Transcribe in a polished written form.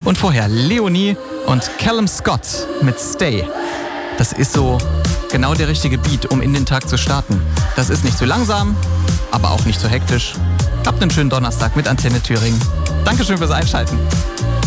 Und vorher Leonie und Callum Scott mit Stay. Das ist so genau der richtige Beat, um in den Tag zu starten. Das ist nicht zu langsam, aber auch nicht zu hektisch. Habt einen schönen Donnerstag mit Antenne Thüringen. Dankeschön fürs Einschalten.